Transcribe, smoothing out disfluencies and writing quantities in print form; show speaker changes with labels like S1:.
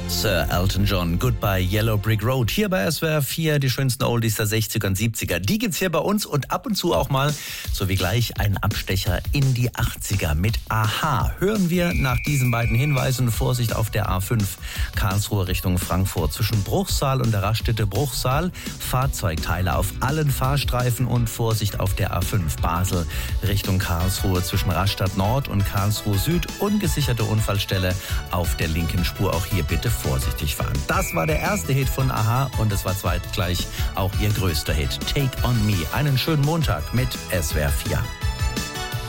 S1: Sir Elton John, Goodbye Yellow Brick Road. Hier bei SWR 4 die schönsten Oldies der 60er und 70er. Die gibt's hier bei uns und ab und zu auch mal, so wie gleich, ein Abstecher in die 80er mit Aha. Hören wir nach diesen beiden Hinweisen Vorsicht auf der A5 Karlsruhe Richtung Frankfurt. Zwischen Bruchsal und der Raststätte Bruchsal Fahrzeugteile auf allen Fahrstreifen und Vorsicht auf der A5 Basel Richtung Karlsruhe zwischen Rastatt Nord und Karlsruhe Süd. Ungesicherte Unfallstelle auf der linken Spur. Auch hier bitte vorsichtig fahren. Das war der erste Hit von Aha und es war zeitgleich auch ihr größter Hit. Take on Me. Einen schönen Montag mit SWR 4.